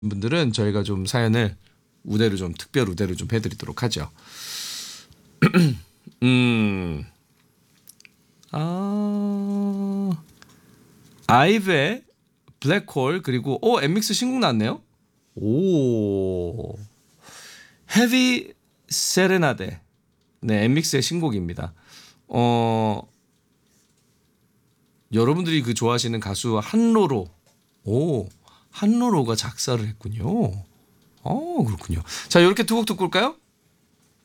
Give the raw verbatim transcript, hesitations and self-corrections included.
분들은 저희가 좀 사연을 우대로 좀 특별 우대로 좀 해드리도록 하죠. 음, 아, 아이브의 블랙홀 그리고 오 엠믹스 신곡 나왔네요. 오, 헤비 세레나데. 네, 엠믹스의 신곡입니다. 어, 여러분들이 그 좋아하시는 가수 한로로, 오, 한로로가 작사를 했군요. 어, 그렇군요. 자, 이렇게 두 곡 듣고 올까요?